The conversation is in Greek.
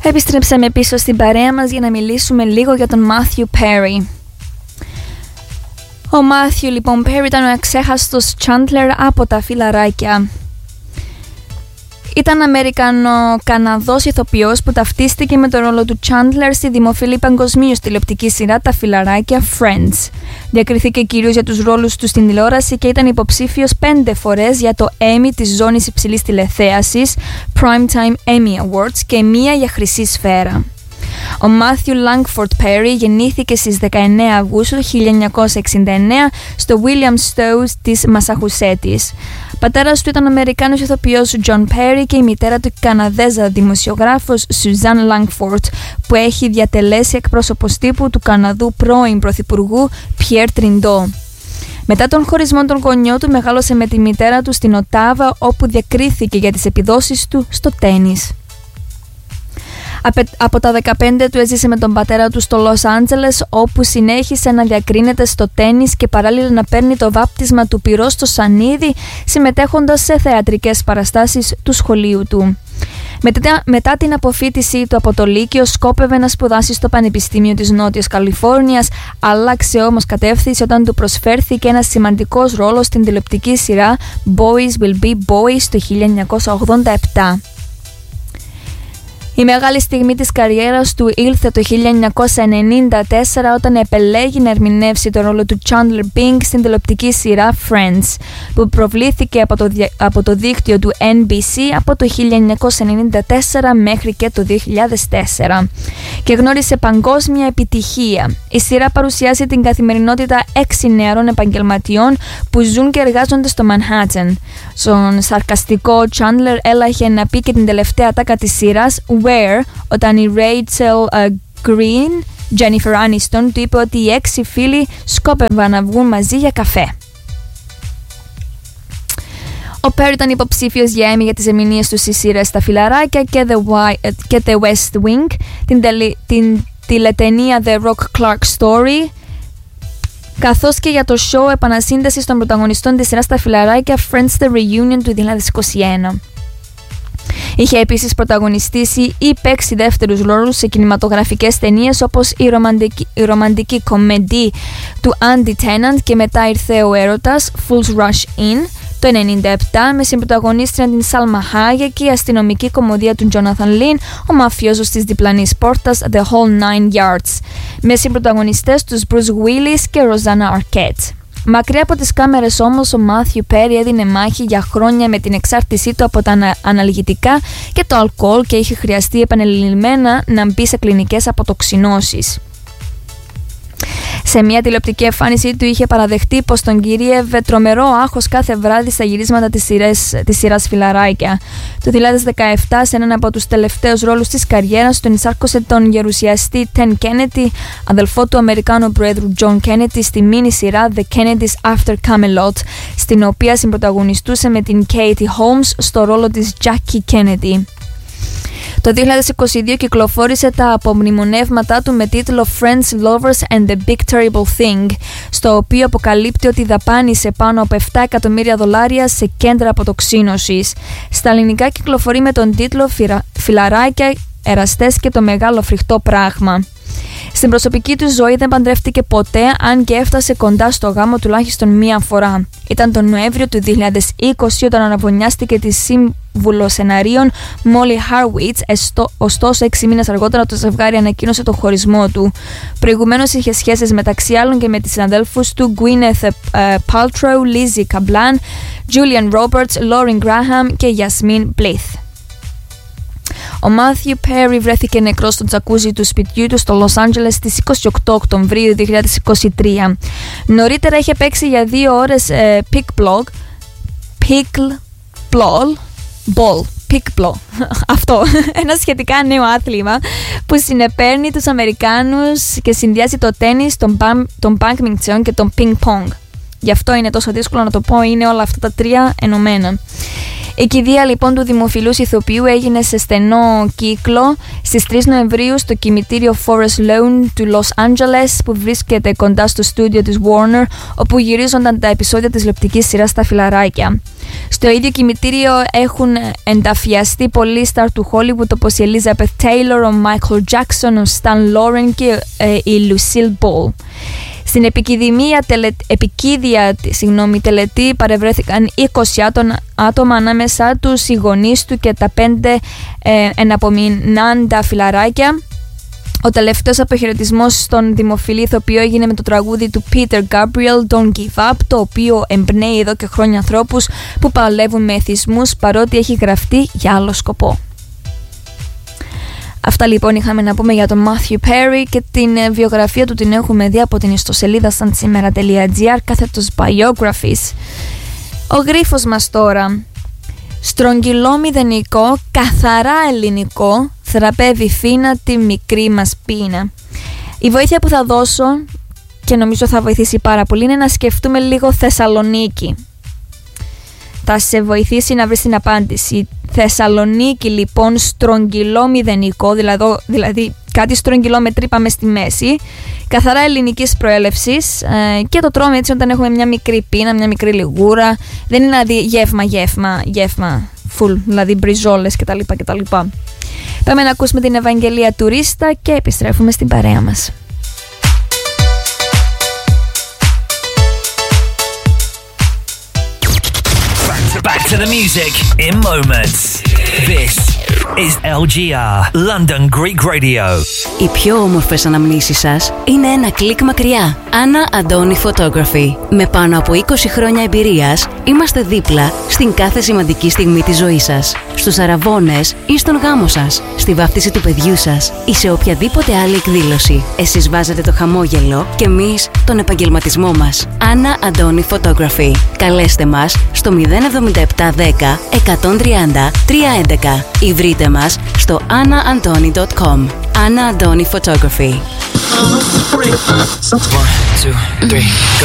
Επιστρέψαμε πίσω στην παρέα μας για να μιλήσουμε λίγο για τον Matthew Perry. Ο Matthew λοιπόν Perry ήταν ο αξέχαστος Chandler από τα Φιλαράκια. Ήταν Αμερικανο-Καναδός ηθοποιός που ταυτίστηκε με τον ρόλο του Chandler στη δημοφιλή παγκοσμίως τηλεοπτική σειρά Τα Φιλαράκια Friends. Διακριθήκε κυρίως για τους ρόλους του στην τηλεόραση και ήταν υποψήφιος 5 φορές για το Emmy της ζώνης υψηλής τηλεθέασης Primetime Emmy Awards και 1 για Χρυσή Σφαίρα. Ο Matthew Langford Perry γεννήθηκε στις 19 Αυγούστου 1969 στο William Stowe της Μασαχουσέτης. Πατέρας του ήταν ο Αμερικάνος ηθοποιός John Perry και η μητέρα του Καναδέζα δημοσιογράφος Suzanne Langford, που έχει διατελέσει εκπρόσωπος τύπου του Καναδού πρώην πρωθυπουργού Pierre Trudeau. Μετά τον χωρισμό των γονιών του μεγάλωσε με τη μητέρα του στην Οτάβα, όπου διακρίθηκε για τις επιδόσεις του στο τένις. Από τα 15 του έζησε με τον πατέρα του στο Λος Άντζελες, όπου συνέχισε να διακρίνεται στο τένις και παράλληλα να παίρνει το βάπτισμα του πυρός στο σανίδι, συμμετέχοντας σε θεατρικές παραστάσεις του σχολείου του. Μετά την αποφοίτησή του από το Λύκειο, σκόπευε να σπουδάσει στο Πανεπιστήμιο της Νότιας Καλιφόρνιας, άλλαξε όμως κατεύθυνση όταν του προσφέρθηκε ένας σημαντικός ρόλος στην τηλεοπτική σειρά Boys Will Be Boys το 1987. Η μεγάλη στιγμή της καριέρας του ήλθε το 1994 όταν επελέγει να ερμηνεύσει το ρόλο του Chandler Bing στην τηλεοπτική σειρά Friends, που προβλήθηκε από το δίκτυο του NBC από το 1994 μέχρι και το 2004 και γνώρισε παγκόσμια επιτυχία. Η σειρά παρουσιάζει την καθημερινότητα 6 νεαρών επαγγελματιών που ζουν και εργάζονται στο Manhattan. Στον σαρκαστικό Chandler έλαχε να πει και την τελευταία τάκα της σειράς όταν η Rachel Green, Jennifer Aniston, του είπε ότι οι 6 φίλοι σκόπευαν να βγουν μαζί για καφέ. Ο Perry ήταν υποψήφιος για Emmy για τις ερμηνείες του στις σειρές Τα Φιλαράκια και The West Wing, την τηλεταινία The Rock Clark Story, καθώς και για το show επανασύνδεσης των πρωταγωνιστών της σειράς Τα Φιλαράκια Friends The Reunion του 2021. Είχε επίσης πρωταγωνιστήσει ή παίξει δεύτερους ρόλους σε κινηματογραφικές ταινίες όπως η ρομαντική κομμεντή του Andy Tennant και μετά ήρθε ο έρωτας Fools Rush In το 1997 με συμπρωταγωνίστρια την Salma Hayek και η αστυνομική κομμωδία του Jonathan Lynn, ο μαφιόζος της διπλανής πόρτας The Whole Nine Yards, με συμπρωταγωνιστές τους Bruce Willis και Rosanna Arquette. Μακριά από τις κάμερες όμως, ο Matthew Perry έδινε μάχη για χρόνια με την εξάρτησή του από τα αναλγητικά και το αλκοόλ και είχε χρειαστεί επανειλημμένα να μπει σε κλινικές αποτοξινώσεις. Σε μια τηλεοπτική εμφάνισή του είχε παραδεχτεί πως τον κυρίευε τρομερό άγχος κάθε βράδυ στα γυρίσματα της σειράς Φιλαράκια. Το 2017, σε έναν από τους τελευταίους ρόλους της καριέρας, τον εισάρκωσε τον γερουσιαστή Ted Kennedy, αδελφό του Αμερικάνου Προέδρου John Kennedy, στη μίνι σειρά The Kennedys After Camelot, στην οποία συμπρωταγωνιστούσε με την Katie Holmes στο ρόλο της Jackie Kennedy. Το 2022 κυκλοφόρησε τα απομνημονεύματά του με τίτλο Friends, Lovers and the Big Terrible Thing, στο οποίο αποκαλύπτει ότι δαπάνησε πάνω από $7 εκατομμύρια σε κέντρα αποτοξίνωσης. Στα ελληνικά κυκλοφορεί με τον τίτλο Φιλαράκια, Εραστές και το Μεγάλο Φρικτό Πράγμα. Στην προσωπική του ζωή δεν παντρεύτηκε ποτέ, αν και έφτασε κοντά στο γάμο τουλάχιστον μία φορά. Ήταν τον Νοέμβριο του 2020 όταν αναβωνιάστηκε τη σύμβουλο σεναρίων Molly Harwitz, ωστόσο 6 μήνες αργότερα το ζευγάρι ανακοίνωσε το χωρισμό του. Προηγουμένως είχε σχέσεις μεταξύ άλλων και με τις συναδέλφους του Gwyneth Paltrow, Lizzie Cablan, Julian Roberts, Lauren Graham και Yasmin Blythe. Ο Matthew Perry βρέθηκε νεκρός στο τζακούζι του σπιτιού του στο Λος Άντζελες στις 28 Οκτωβρίου 2023. Νωρίτερα είχε παίξει για 2 ώρες Pickleball. Αυτό, ένα σχετικά νέο άθλημα που συνεπέρνει τους Αμερικάνους και συνδυάζει το τένις, τον badminton και τον ping-pong. Γι' αυτό είναι τόσο δύσκολο να το πω, είναι όλα αυτά τα 3 ενωμένα. Η κηδεία λοιπόν του δημοφιλούς ηθοποιού έγινε σε στενό κύκλο στις 3 Νοεμβρίου στο κημητήριο Forest Lawn του Los Angeles, που βρίσκεται κοντά στο στούντιο της Warner, όπου γυρίζονταν τα επεισόδια της τηλεοπτικής σειράς Τα Φιλαράκια. Στο ίδιο κημητήριο έχουν ενταφιαστεί πολλοί στάρ του Hollywood, όπως η Elizabeth Taylor, ο Michael Jackson, ο Stan Laurel και η Lucille Ball. Στην επικίδια τελετή παρευρέθηκαν 20 άτομα, ανάμεσά τους οι γονείς του και τα 5 εναπομεινάντα φιλαράκια. Ο τελευταίος αποχαιρετισμός στον δημοφιλή ηθοποιό έγινε με το τραγούδι του Peter Gabriel, Don't Give Up, το οποίο εμπνέει εδώ και χρόνια ανθρώπους που παλεύουν με εθισμούς, παρότι έχει γραφτεί για άλλο σκοπό. Αυτά λοιπόν είχαμε να πούμε για τον Matthew Perry, και την βιογραφία του την έχουμε δει από την ιστοσελίδα stansimera.gr / biographies. Ο γρίφος μας τώρα. Στρογγυλό μηδενικό, καθαρά ελληνικό, θεραπεύει φίνα τη μικρή μας πείνα. Η βοήθεια που θα δώσω, και νομίζω θα βοηθήσει πάρα πολύ, είναι να σκεφτούμε λίγο Θεσσαλονίκη. Θα σε βοηθήσει να βρεις την απάντηση. Θεσσαλονίκη λοιπόν, στρογγυλό μηδενικό, δηλαδή κάτι στρογγυλό με τρύπα μες στη μέση, καθαρά ελληνικής προέλευσης, και το τρώμε έτσι όταν έχουμε μια μικρή πείνα, μια μικρή λιγούρα. Δεν είναι δηλαδή γεύμα full, δηλαδή μπριζόλες κτλ. Πάμε να ακούσουμε την Ευαγγελία Τουρίστα και επιστρέφουμε στην παρέα μας. Back to the music in moments. This is LGR, London Greek Radio. Οι πιο όμορφες αναμνήσεις σας είναι ένα κλικ μακριά. Άννα Αντώνη Photography. Με πάνω από 20 χρόνια εμπειρίας, είμαστε δίπλα στην κάθε σημαντική στιγμή της ζωής σας. Στους αραβώνες ή στον γάμο σας, στη βάφτιση του παιδιού σας ή σε οποιαδήποτε άλλη εκδήλωση. Εσείς βάζετε το χαμόγελο και εμείς τον επαγγελματισμό μας. Άννα Αντώνη Photography. Καλέστε μας στο 07710 130 311 ή βρείτε μας στο annaantoni.com. Anna Antoni Photography. 1, 2, 3, go.